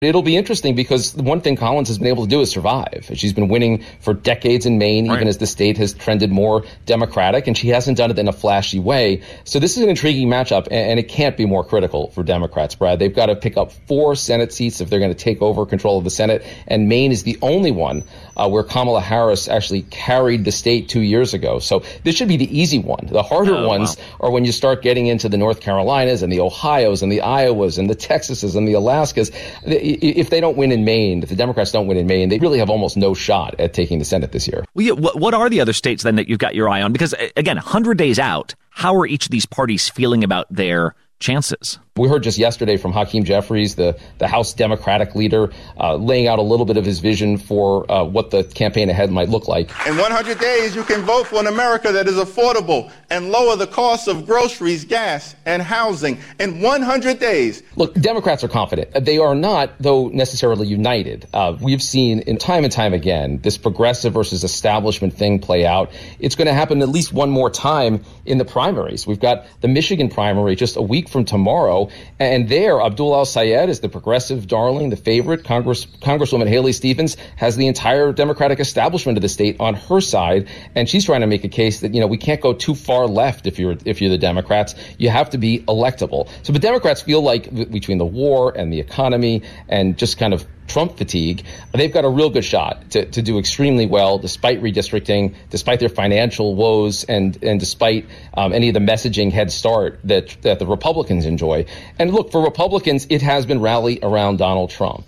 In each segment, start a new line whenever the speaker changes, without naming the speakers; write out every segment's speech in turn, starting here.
It'll be interesting because the one thing Collins has been able to do is survive. She's been winning for decades in Maine, even as the state has trended more Democratic, and she hasn't done it in a flashy way. So this is an intriguing matchup, and it can't be more critical for Democrats, Brad. They've got to pick up 4 Senate seats if they're going to take over control of the Senate, and Maine is the only one where Kamala Harris actually carried the state 2 years ago. So this should be the easy one. The harder ones are when you start getting into the North Carolinas and the Ohios and the Iowas and the Texases and the Alaskas. If they don't win in Maine, if the Democrats don't win in Maine, they really have almost no shot at taking the Senate this year.
Well, yeah, what are the other states then that you've got your eye on? Because, again, 100 days out, how are each of these parties feeling about their chances?
We heard just yesterday from Hakeem Jeffries, the House Democratic leader, laying out a little bit of his vision for what the campaign ahead might look like.
In 100 days, you can vote for an America that is affordable and lower the cost of groceries, gas, and housing. In 100 days.
Look, Democrats are confident. They are not, though, necessarily united. We've seen in time and time again this progressive versus establishment thing play out. It's going to happen at least one more time in the primaries. We've got the Michigan primary just a week from tomorrow. And there, Abdul Al-Sayed is the progressive darling, the favorite. Congresswoman Haley Stevens has the entire Democratic establishment of the state on her side. And she's trying to make a case that, we can't go too far left if you're the Democrats. You have to be electable. So the Democrats feel like between the war and the economy and just kind of Trump fatigue, they've got a real good shot to do extremely well despite redistricting, despite their financial woes, and despite any of the messaging head start that the Republicans enjoy. And look, for Republicans, it has been rally around Donald Trump.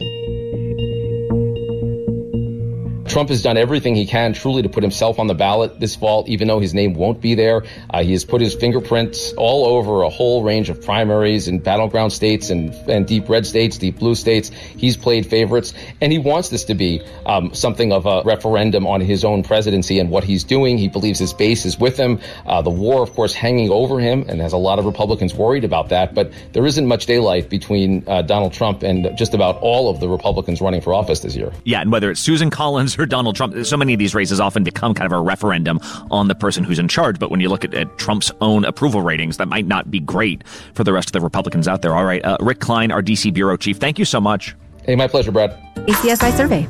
Trump has done everything he can truly to put himself on the ballot this fall, even though his name won't be there. He has put his fingerprints all over a whole range of primaries in battleground states and deep red states, deep blue states. He's played favorites, and he wants this to be something of a referendum on his own presidency and what he's doing. He believes his base is with him. The war, of course, hanging over him, and has a lot of Republicans worried about that. But there isn't much daylight between Donald Trump and just about all of the Republicans running for office this year.
Yeah, and whether it's Susan Collins or Donald Trump, so many of these races often become kind of a referendum on the person who's in charge. But when you look at Trump's own approval ratings, that might not be great for the rest of the Republicans out there. All right, Rick Klein, our D.C. bureau chief, thank you so much.
Hey, my pleasure, Brad.
ACSI survey.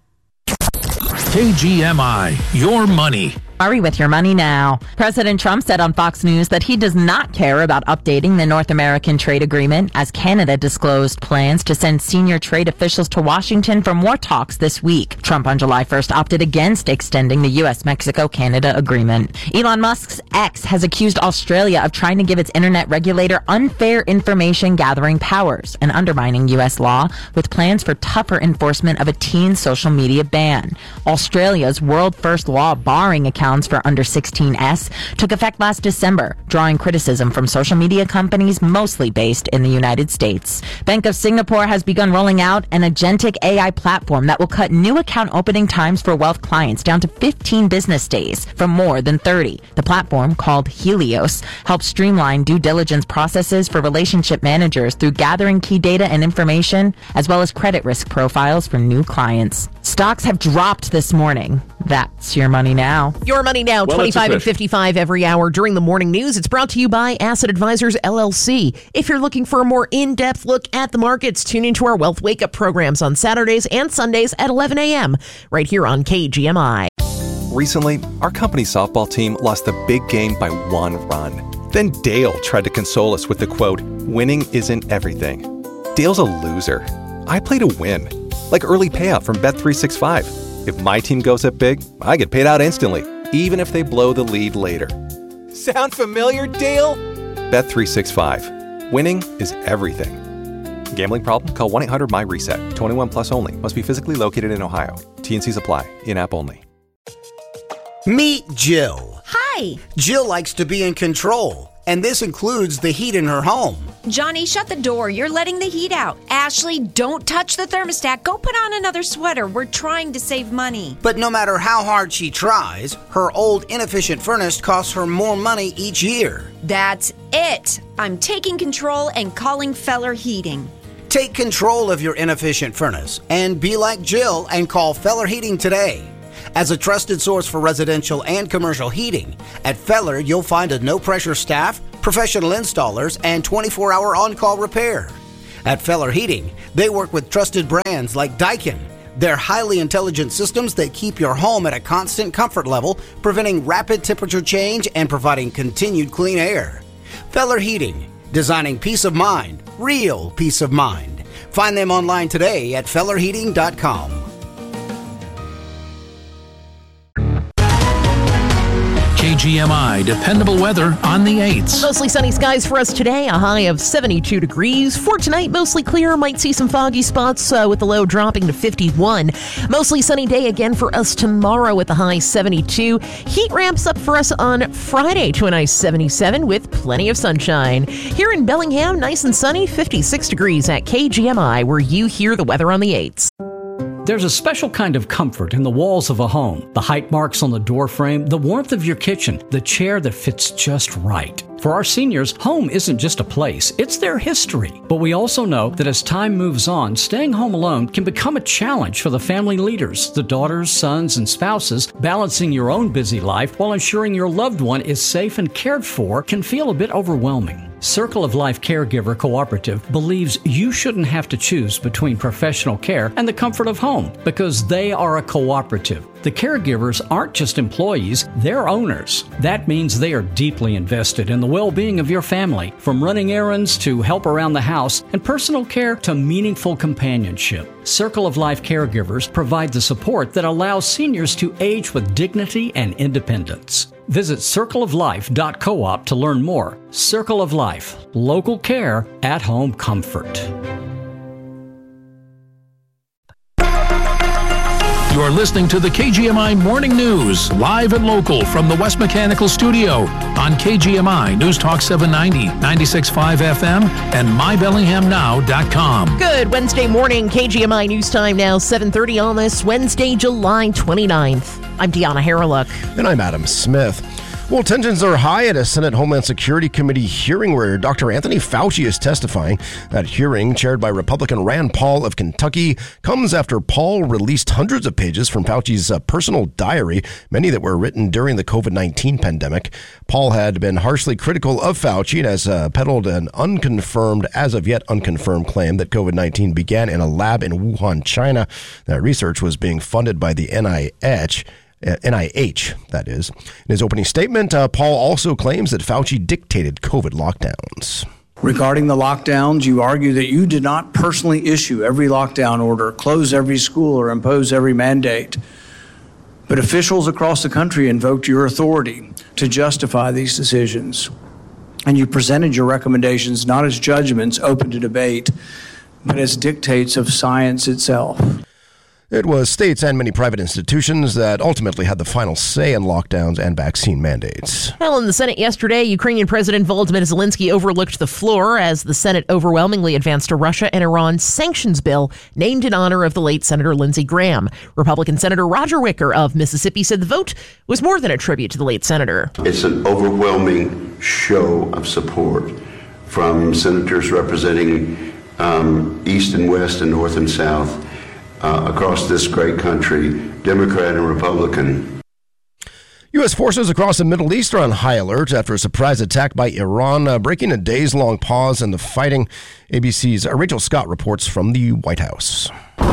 KGMI, your money.
Ari with your money now. President Trump said on Fox News that he does not care about updating the North American trade agreement as Canada disclosed plans to send senior trade officials to Washington for more talks this week. Trump on July 1st opted against extending the U.S.-Mexico-Canada agreement. Elon Musk's X has accused Australia of trying to give its internet regulator unfair information gathering powers and undermining U.S. law with plans for tougher enforcement of a teen social media ban. Australia's world-first law barring accounts for under 16s took effect last December, drawing criticism from social media companies mostly based in the United States. Bank of Singapore has begun rolling out an agentic AI platform that will cut new account opening times for wealth clients down to 15 business days from more than 30. The platform, called Helios, helps streamline due diligence processes for relationship managers through gathering key data and information, as well as credit risk profiles for new clients. Stocks have dropped this morning. That's your money now.
Your money now, 25 and 55 every hour during the morning news. It's brought to you by Asset Advisors, LLC. If you're looking for a more in-depth look at the markets, tune into our Wealth Wake Up programs on Saturdays and Sundays at 11 a.m. right here on KGMI.
Recently, our company softball team lost the big game by 1 run. Then Dale tried to console us with the quote, "Winning isn't everything." Dale's a loser. I play to win, like early payout from Bet365. If my team goes up big, I get paid out instantly, even if they blow the lead later. Sound familiar, Dale? Bet365. Winning is everything. Gambling problem? Call 1-800-MY-RESET. 21 plus only. Must be physically located in Ohio. T&Cs apply. In-app only.
Meet Jill.
Hi.
Jill likes to be in control, and this includes the heat in her home.
Johnny, shut the door. You're letting the heat out. Ashley, don't touch the thermostat. Go put on another sweater. We're trying to save money.
But no matter how hard she tries, her old inefficient furnace costs her more money each year.
That's it. I'm taking control and calling Feller Heating.
Take control of your inefficient furnace and be like Jill and call Feller Heating today. As a trusted source for residential and commercial heating, at Feller you'll find a no-pressure staff, professional installers, and 24-hour on-call repair. At Feller Heating, They work with trusted brands like Daikin. They're highly intelligent systems that keep your home at a constant comfort level, preventing rapid temperature change and providing continued clean air. Feller Heating, designing peace of mind, real peace of mind. Find them online today at fellerheating.com.
KGMI dependable weather on the 8s.
Mostly sunny skies for us today, a high of 72 degrees. For tonight, mostly clear. Might see some foggy spots with the low dropping to 51. Mostly sunny day again for us tomorrow with the high 72. Heat ramps up for us on Friday to a nice 77 with plenty of sunshine. Here in Bellingham, nice and sunny, 56 degrees at KGMI, where you hear the weather on the 8s.
There's a special kind of comfort in the walls of a home, the height marks on the door frame, the warmth of your kitchen, the chair that fits just right. For our seniors, home isn't just a place, it's their history. But we also know that as time moves on, staying home alone can become a challenge for the family leaders, the daughters, sons, and spouses. Balancing your own busy life while ensuring your loved one is safe and cared for can feel a bit overwhelming. Circle of Life Caregiver Cooperative believes you shouldn't have to choose between professional care and the comfort of home because they are a cooperative. The caregivers aren't just employees, they're owners. That means they are deeply invested in the well-being of your family, from running errands to help around the house and personal care to meaningful companionship. Circle of Life Caregivers provide the support that allows seniors to age with dignity and independence. Visit circleoflife.coop to learn more. Circle of Life, local care, at-home comfort.
You are listening to the KGMI Morning News, live and local from the West Mechanical Studio on KGMI News Talk 790, 96.5 FM, and mybellinghamnow.com.
Good Wednesday morning, KGMI News Time now, 7:30 on this Wednesday, July 29th. I'm Deanna Harreluk.
And I'm Adam Smith. Well, tensions are high at a Senate Homeland Security Committee hearing where Dr. Anthony Fauci is testifying. That hearing, chaired by Republican Rand Paul of Kentucky, comes after Paul released hundreds of pages from Fauci's personal diary, many that were written during the COVID-19 pandemic. Paul had been harshly critical of Fauci and has peddled an as of yet unconfirmed claim that COVID-19 began in a lab in Wuhan, China. That research was being funded by the NIH, that is. In his opening statement, Paul also claims that Fauci dictated COVID lockdowns.
Regarding the lockdowns, you argue that you did not personally issue every lockdown order, close every school, or impose every mandate. But officials across the country invoked your authority to justify these decisions. And you presented your recommendations not as judgments open to debate, but as dictates of science itself.
It was states and many private institutions that ultimately had the final say in lockdowns and vaccine mandates.
Well, in the Senate yesterday, Ukrainian President Volodymyr Zelensky overlooked the floor as the Senate overwhelmingly advanced a Russia and Iran sanctions bill named in honor of the late Senator Lindsey Graham. Republican Senator Roger Wicker of Mississippi said the vote was more than a tribute to the late senator.
It's an overwhelming show of support from senators representing East and West and North and South across this great country, Democrat and Republican.
U.S. forces across the Middle East are on high alert after a surprise attack by Iran, breaking a days-long pause in the fighting. ABC's Rachel Scott reports from the White House.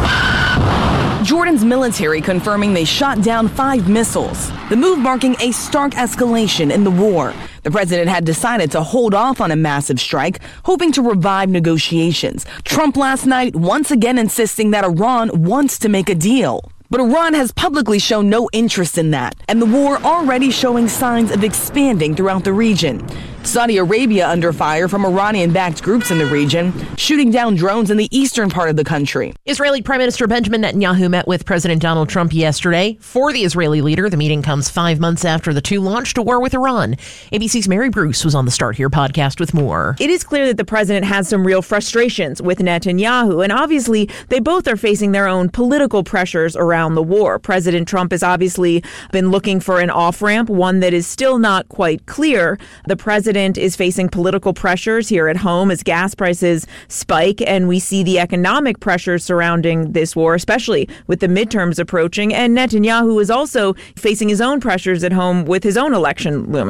Jordan's military confirming they shot down 5 missiles, the move marking a stark escalation in the war. The president had decided to hold off on a massive strike, hoping to revive negotiations. Trump last night once again insisting that Iran wants to make a deal. But Iran has publicly shown no interest in that, and the war already showing signs of expanding throughout the region. Saudi Arabia under fire from Iranian-backed groups in the region, shooting down drones in the eastern part of the country.
Israeli Prime Minister Benjamin Netanyahu met with President Donald Trump yesterday. For the Israeli leader, the meeting comes 5 months after the two launched a war with Iran. ABC's Mary Bruce was on the Start Here podcast with more.
It is clear that the president has some real frustrations with Netanyahu, and obviously they both are facing their own political pressures around the war. President Trump has obviously been looking for an off-ramp, one that is still not quite clear. The president is facing political pressures here at home as gas prices spike, and we see the economic pressures surrounding this war, especially with the midterms approaching. And Netanyahu is also facing his own pressures at home with his own election looming.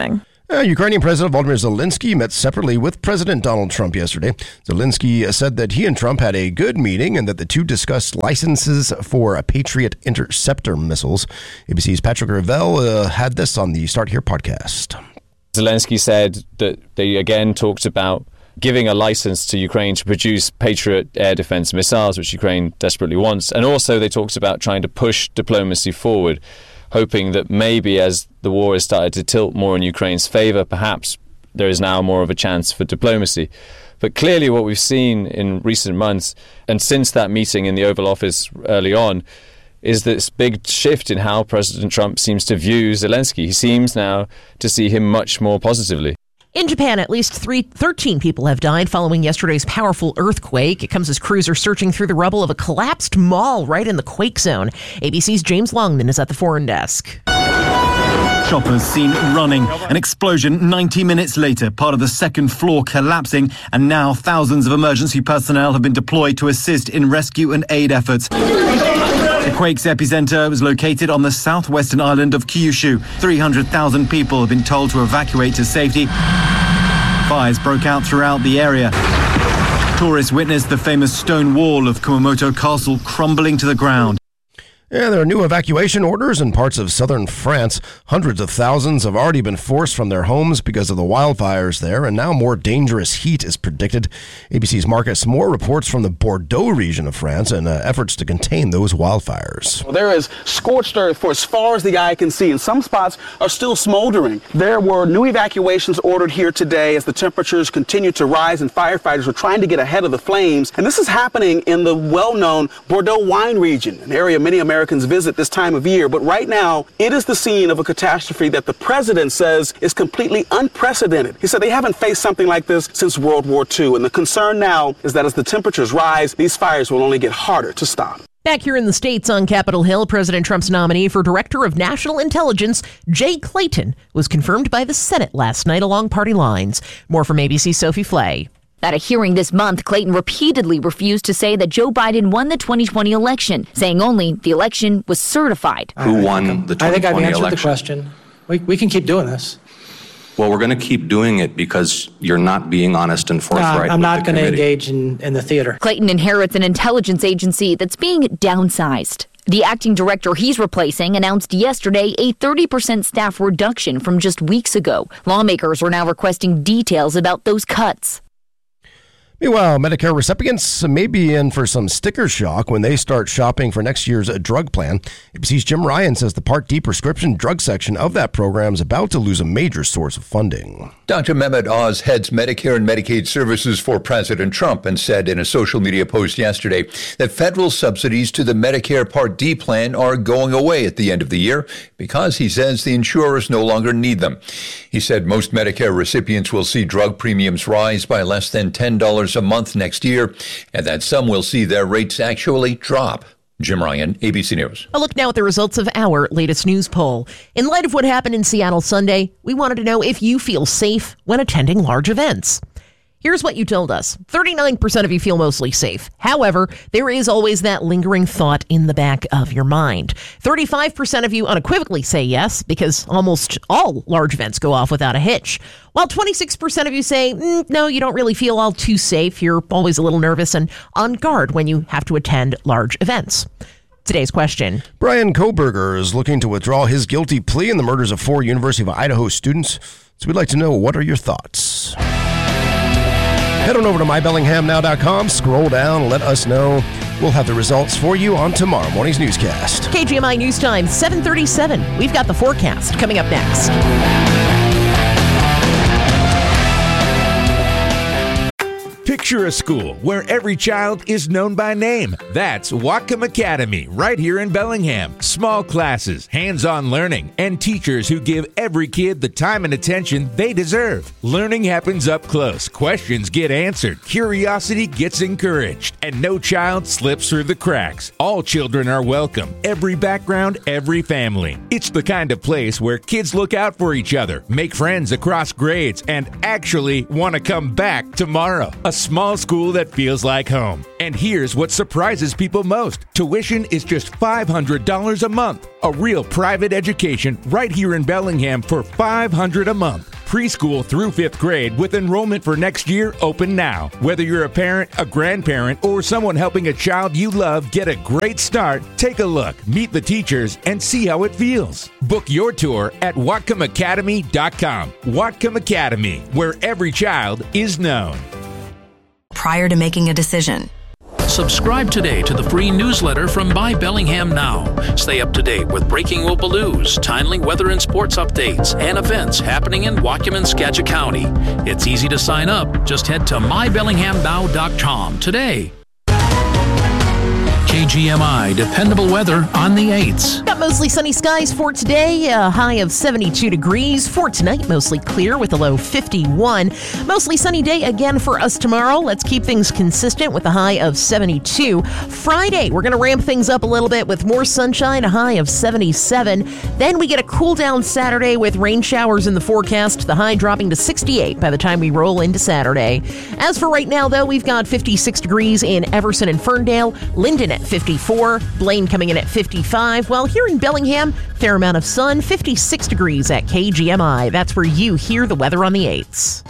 Ukrainian President Volodymyr Zelensky met separately with President Donald Trump yesterday. Zelensky said that he and Trump had a good meeting and that the two discussed licenses for Patriot interceptor missiles. ABC's Patrick Ravel had this on the Start Here podcast.
Zelensky said that they again talked about giving a license to Ukraine to produce Patriot air defense missiles, which Ukraine desperately wants. And also they talked about trying to push diplomacy forward, hoping that maybe as the war has started to tilt more in Ukraine's favor, perhaps there is now more of a chance for diplomacy. But clearly what we've seen in recent months, and since that meeting in the Oval Office early on, is this big shift in how President Trump seems to view Zelensky. He seems now to see him much more positively.
In Japan, at least 13 people have died following yesterday's powerful earthquake. It comes as crews are searching through the rubble of a collapsed mall right in the quake zone. ABC's James Longman is at the foreign desk.
Shoppers seen running. An explosion 90 minutes later, part of the second floor collapsing, and now thousands of emergency personnel have been deployed to assist in rescue and aid efforts. The quake's epicenter was located on the southwestern island of Kyushu. 300,000 people have been told to evacuate to safety. Fires broke out throughout the area. Tourists witnessed the famous stone wall of Kumamoto Castle crumbling to the ground.
Yeah, there are new evacuation orders in parts of southern France. Hundreds of thousands have already been forced from their homes because of the wildfires there, and now more dangerous heat is predicted. ABC's Marcus Moore reports from the Bordeaux region of France and efforts to contain those wildfires.
Well, there is scorched earth for as far as the eye can see, and some spots are still smoldering. There were new evacuations ordered here today as the temperatures continue to rise and firefighters were trying to get ahead of the flames. And this is happening in the well-known Bordeaux wine region, an area many Americans visit this time of year. But right now, it is the scene of a catastrophe that the president says is completely unprecedented. He said they haven't faced something like this since World War II. And the concern now is that as the temperatures rise, these fires will only get harder to stop.
Back here in the States on Capitol Hill, President Trump's nominee for Director of National Intelligence, Jay Clayton, was confirmed by the Senate last night along party lines. More from ABC's Sophie Flay.
At a hearing this month, Clayton repeatedly refused to say that Joe Biden won the 2020 election, saying only the election was certified.
Who won the 2020 election?
I think I've answered the question. We can keep doing this.
Well, we're going to keep doing it because you're not being honest and forthright.
I'm not going to engage in the theater.
Clayton inherits an intelligence agency that's being downsized. The acting director he's replacing announced yesterday a 30% staff reduction from just weeks ago. Lawmakers are now requesting details about those cuts.
Meanwhile, Medicare recipients may be in for some sticker shock when they start shopping for next year's drug plan. ABC's Jim Ryan says the Part D prescription drug section of that program is about to lose a major source of funding.
Dr. Mehmet Oz heads Medicare and Medicaid services for President Trump and said in a social media post yesterday that federal subsidies to the Medicare Part D plan are going away at the end of the year because he says the insurers no longer need them. He said most Medicare recipients will see drug premiums rise by less than $10 a month next year, and that some will see their rates actually drop. Jim Ryan, ABC News.
A look now at the results of our latest news poll. In light of what happened in Seattle Sunday, we wanted to know if you feel safe when attending large events. Here's what you told us. 39% of you feel mostly safe. However, there is always that lingering thought in the back of your mind. 35% of you unequivocally say yes, because almost all large events go off without a hitch. While 26% of you say, no, you don't really feel all too safe. You're always a little nervous and on guard when you have to attend large events. Today's question.
Brian Kohberger is looking to withdraw his guilty plea in the murders of 4 University of Idaho students. So we'd like to know, what are your thoughts? Head on over to mybellinghamnow.com, scroll down, let us know. We'll have the results for you on tomorrow morning's newscast.
KGMI News Time, 7:37. We've got the forecast coming up next.
Picture a school where every child is known by name. That's Whatcom Academy, right here in Bellingham. Small classes, hands-on learning, and teachers who give every kid the time and attention they deserve. Learning happens up close. Questions get answered. Curiosity gets encouraged. And no child slips through the cracks. All children are welcome. Every background, every family. It's the kind of place where kids look out for each other, make friends across grades, and actually want to come back tomorrow. A small small school that feels like home. And here's what surprises people most. Tuition is just $500 a month. A real private education right here in Bellingham for $500 a month. Preschool through 5th grade with enrollment for next year open now. Whether you're a parent, a grandparent, or someone helping a child you love get a great start, take a look, meet the teachers, and see how it feels. Book your tour at WhatcomAcademy.com. Whatcom Academy, where every child is known.
Prior to making a decision.
Subscribe today to the free newsletter from My Bellingham Now. Stay up to date with breaking local news, timely weather and sports updates, and events happening in Whatcom and Skagit County. It's easy to sign up. Just head to mybellinghamnow.com today. KGMI dependable weather on the 8s.
Got mostly sunny skies for today, a high of 72 degrees. For tonight, mostly clear with a low 51. Mostly sunny day again for us tomorrow. Let's keep things consistent with a high of 72. Friday, we're going to ramp things up a little bit with more sunshine, a high of 77. Then we get a cool down Saturday with rain showers in the forecast, the high dropping to 68 by the time we roll into Saturday. As for right now, though, we've got 56 degrees in Everson and Ferndale, Linden at 54, Blaine coming in at 55, while here in Bellingham, fair amount of sun, 56 degrees at KGMI. That's where you hear the weather on the 8s.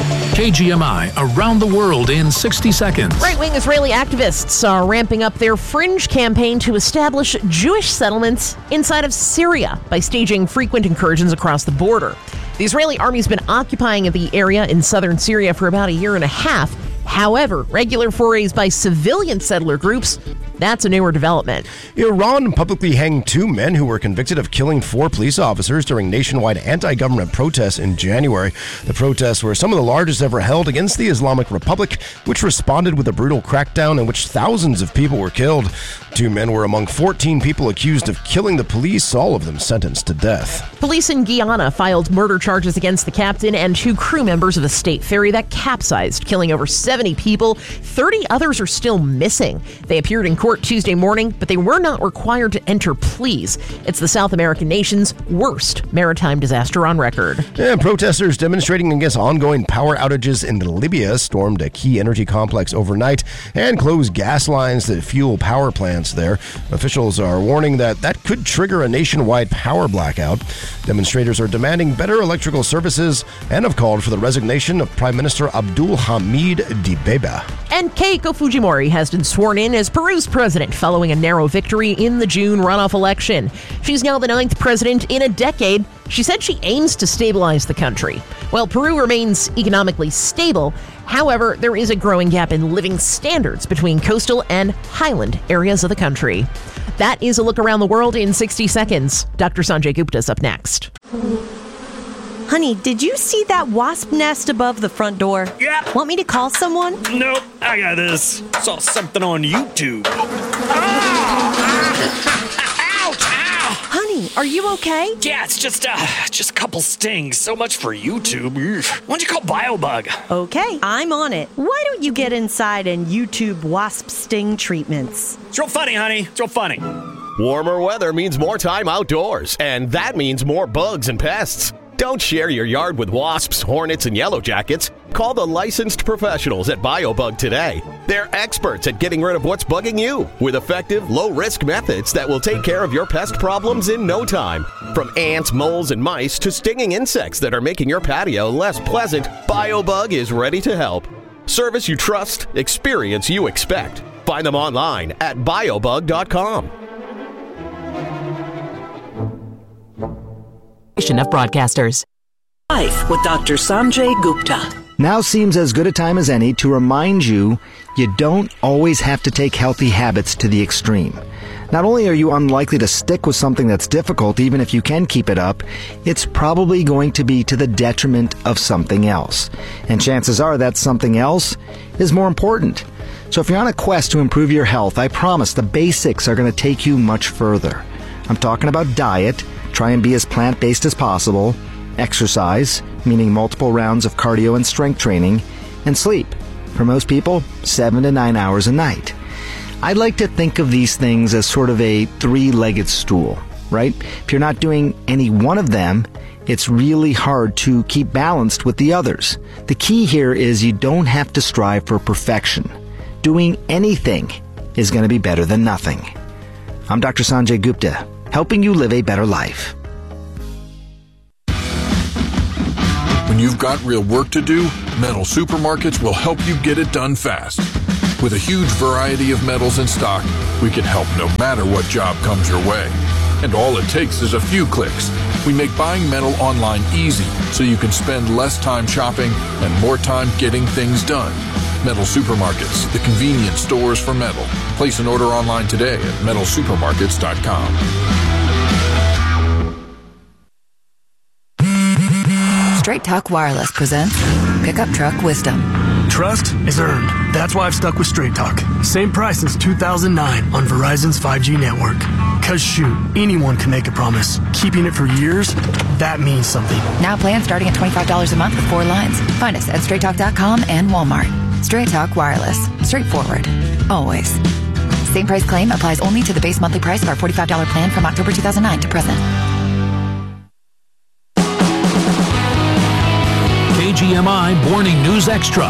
KGMI around the world in 60 seconds.
Right-wing Israeli activists are ramping up their fringe campaign to establish Jewish settlements inside of Syria by staging frequent incursions across the border. The Israeli army's been occupying the area in southern Syria for about a year and a half. However, regular forays by civilian settler groups, that's a newer development.
Iran publicly hanged 2 men who were convicted of killing 4 police officers during nationwide anti-government protests in January. The protests were some of the largest ever held against the Islamic Republic, which responded with a brutal crackdown in which thousands of people were killed. 2 men were among 14 people accused of killing the police, all of them sentenced to death.
Police in Guyana filed murder charges against the captain and 2 crew members of a state ferry that capsized, killing over 70 people. 30 others are still missing. They appeared in court Tuesday morning, but they were not required to enter pleas. It's the South American nation's worst maritime disaster on record.
And protesters demonstrating against ongoing power outages in Libya stormed a key energy complex overnight and closed gas lines that fuel power plants there. Officials are warning that could trigger a nationwide power blackout. Demonstrators are demanding better electrical services and have called for the resignation of Prime Minister Abdul Hamid Dibeiba.
And Keiko Fujimori has been sworn in as Peru's president following a narrow victory in the June runoff election. She's now the 9th president in a decade. She said she aims to stabilize the country. While Peru remains economically stable, however, there is a growing gap in living standards between coastal and highland areas of the country. That is a look around the world in 60 seconds. Dr. Sanjay Gupta is up next.
Honey, did you see that wasp nest above the front door?
Yeah.
Want me to call someone?
Nope, I got this. Saw something on YouTube.
Honey, are you okay?
Yeah, it's just a couple stings. So much for YouTube. Why don't you call BioBug?
Okay, I'm on it. Why don't you get inside and YouTube wasp sting treatments?
It's real funny, honey. It's real funny.
Warmer weather means more time outdoors, and that means more bugs and pests. Don't share your yard with wasps, hornets, and yellow jackets. Call the licensed professionals at BioBug today. They're experts at getting rid of what's bugging you with effective, low-risk methods that will take care of your pest problems in no time. From ants, moles, and mice to stinging insects that are making your patio less pleasant, BioBug is ready to help. Service you trust, experience you expect. Find them online at biobug.com.
Of broadcasters.
Life with Dr. Sanjay Gupta.
Now seems as good a time as any to remind you don't always have to take healthy habits to the extreme. Not only are you unlikely to stick with something that's difficult, even if you can keep it up, it's probably going to be to the detriment of something else. And chances are that something else is more important. So if you're on a quest to improve your health, I promise the basics are going to take you much further. I'm talking about diet. Try and be as plant-based as possible, exercise, meaning multiple rounds of cardio and strength training, and sleep. For most people, 7 to 9 hours a night. I'd like to think of these things as sort of a 3-legged stool, right? If you're not doing any one of them, it's really hard to keep balanced with the others. The key here is you don't have to strive for perfection. Doing anything is going to be better than nothing. I'm Dr. Sanjay Gupta, helping you live a better life.
When you've got real work to do, Metal Supermarkets will help you get it done fast. With a huge variety of metals in stock, we can help no matter what job comes your way. And all it takes is a few clicks. We make buying metal online easy so you can spend less time shopping and more time getting things done. Metal Supermarkets, the convenience stores for metal. Place an order online today at metalsupermarkets.com.
Straight Talk Wireless presents Pickup Truck Wisdom.
Trust is earned. That's why I've stuck with Straight Talk. Same price since 2009 on Verizon's 5G network. Cause shoot, anyone can make a promise. Keeping it for years, that means something.
Now plans starting at $25 a month with 4 lines. Find us at straighttalk.com and Walmart. Straight Talk Wireless. Straightforward. Always. Same price claim applies only to the base monthly price of our $45 plan from October 2009 to present.
KGMI Morning News Extra.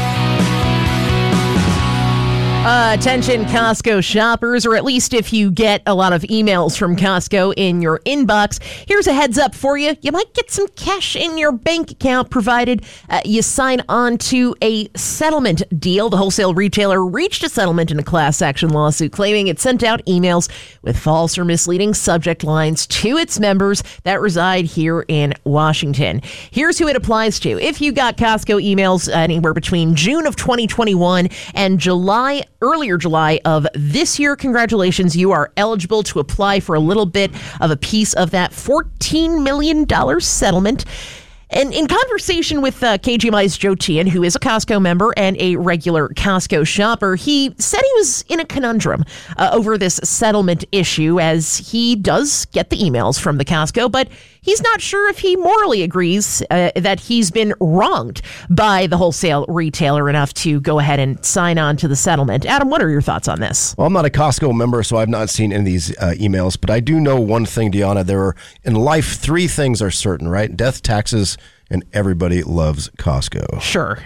Attention Costco shoppers, or at least if you get a lot of emails from Costco in your inbox, here's a heads up for you. You might get some cash in your bank account provided you sign on to a settlement deal. The wholesale retailer reached a settlement in a class action lawsuit claiming it sent out emails with false or misleading subject lines to its members that reside here in Washington. Here's who it applies to. If you got Costco emails anywhere between June of 2021 and earlier July of this year, congratulations, you are eligible to apply for a little bit of a piece of that $14 million settlement. And in conversation with KGMI's Joe Tian, who is a Costco member and a regular Costco shopper, he said he was in a conundrum over this settlement issue, as he does get the emails from the Costco, but he's not sure if he morally agrees that he's been wronged by the wholesale retailer enough to go ahead and sign on to the settlement. Adam, what are your thoughts on this?
Well, I'm not a Costco member, so I've not seen any of these emails, but I do know one thing, Deanna. There are, in life, 3 things are certain, right? Death, taxes, and everybody loves Costco.
Sure.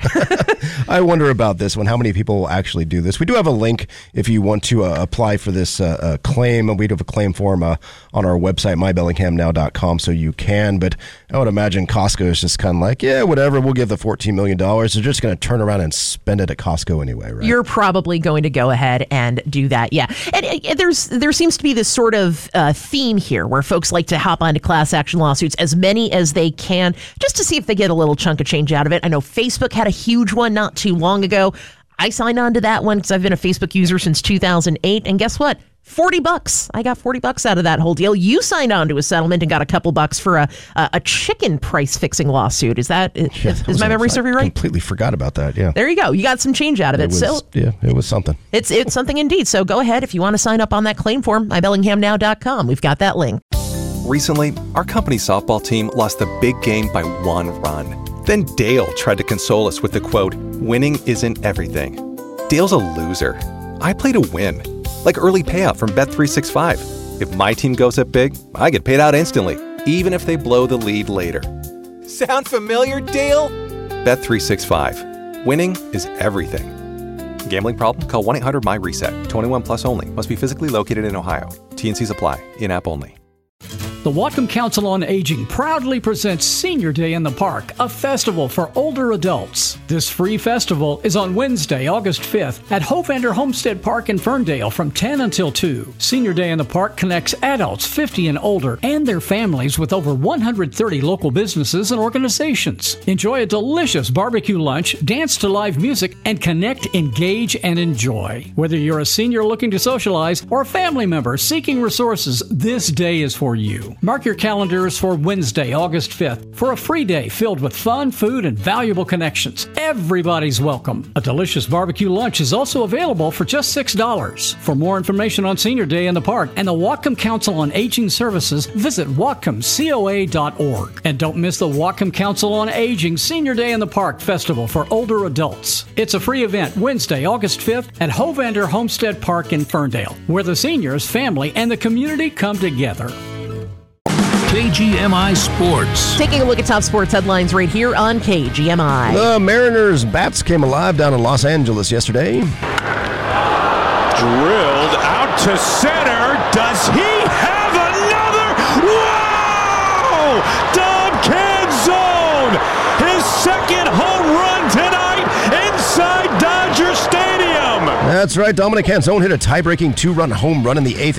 I wonder about this one. How many people will actually do this? We do have a link if you want to apply for this claim. We do have a claim form on our website, mybellinghamnow.com, so you can. But I would imagine Costco is just kind of like, yeah, whatever, we'll give the $14 million. They're just going to turn around and spend it at Costco anyway, right?
You're probably going to go ahead and do that, yeah. And there seems to be this sort of theme here where folks like to hop onto class action lawsuits, as many as they can, just to see if they get a little chunk of change out of it. I know Facebook had a huge one not too long ago. I signed on to that one because I've been a Facebook user since 2008. And guess what? $40. I got $40 out of that whole deal. You signed on to a settlement and got a couple bucks for a chicken price fixing lawsuit. Is my memory serving right?
Completely forgot about that. Yeah.
There you go. You got some change out of it.
It was something.
It's something indeed. So go ahead if you want to sign up on that claim form. mybellinghamnow.com. We've got that link.
Recently, our company's softball team lost the big game by 1 run. Then Dale tried to console us with the quote, "Winning isn't everything." Dale's a loser. I play to win. Like early payout from Bet365. If my team goes up big, I get paid out instantly, even if they blow the lead later. Sound familiar, Dale? Bet365. Winning is everything. Gambling problem? Call 1-800-MY-RESET. 21 plus only. Must be physically located in Ohio. T&Cs apply. In-app only.
The Whatcom Council on Aging proudly presents Senior Day in the Park, a festival for older adults. This free festival is on Wednesday, August 5th at Hovander Homestead Park in Ferndale from 10 until 2. Senior Day in the Park connects adults 50 and older and their families with over 130 local businesses and organizations. Enjoy a delicious barbecue lunch, dance to live music, and connect, engage, and enjoy. Whether you're a senior looking to socialize or a family member seeking resources, this day is for you. Mark your calendars for Wednesday, August 5th for a free day filled with fun, food, and valuable connections. Everybody's welcome. A delicious barbecue lunch is also available for just $6. For more information on Senior Day in the Park and the Whatcom Council on Aging Services, visit whatcomcoa.org. And don't miss the Whatcom Council on Aging Senior Day in the Park Festival for older adults. It's a free event Wednesday, August 5th at Hovander Homestead Park in Ferndale, where the seniors, family, and the community come together.
KGMI Sports.
Taking a look at top sports headlines right here on KGMI.
The Mariners' bats came alive down in Los Angeles yesterday.
Drilled out to center. Does he have another? Whoa! Dom Canzone! His second home run tonight inside Dodger Stadium.
That's right. Dominic Canzone hit a tie-breaking 2-run home run in the 8th